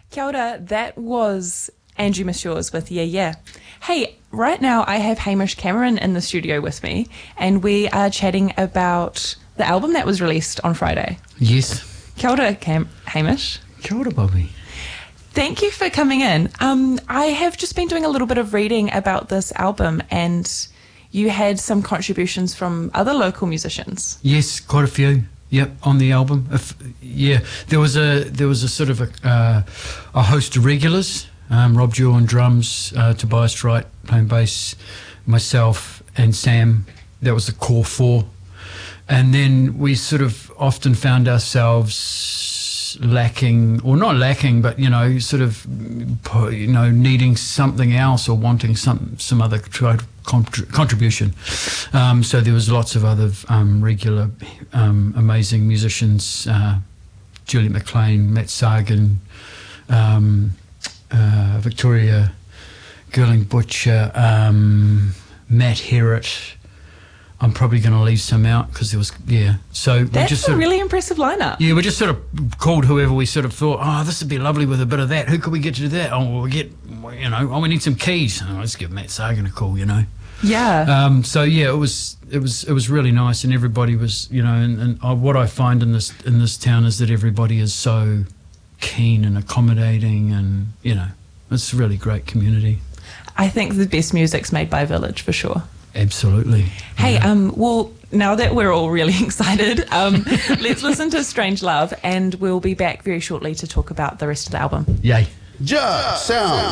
Kia ora, that was Angie Mashores with Yeah Yeah. Hey, right now I have Hamish Cameron in the studio with me, and we are chatting about the album that was released on Friday. Yes. Kia ora, Hamish. Kia ora, Bobby. Thank you for coming in. I have just been doing a little bit of reading about this album, and you had some contributions from other local musicians. Yes, quite a few. Yep, on the album. There was a sort of a host of regulars. Rob Jewell on drums, Tobias Wright playing bass, myself and Sam. That was the core four. And then we sort of often found ourselves lacking, or not lacking, but needing something else or wanting some other contribution. So there was lots of other regular amazing musicians, Juliet McLean, Matt Sargent, Victoria Girling-Butcher, Matt Herritt. I'm probably going to leave some out because there was, So that's a really impressive lineup. Yeah, we just sort of called whoever we sort of thought, this would be lovely with a bit of that. Who could we get to do that? We need some keys. Let's give Matt Sargent a call, Yeah. It was really nice, and everybody was, and what I find in this town is that everybody is so keen and accommodating, and it's a really great community. I think the best music's made by Village for sure. Absolutely. Hey, well, now that we're all really excited, let's listen to Strange Love, and we'll be back very shortly to talk about the rest of the album. Yay. Just sound.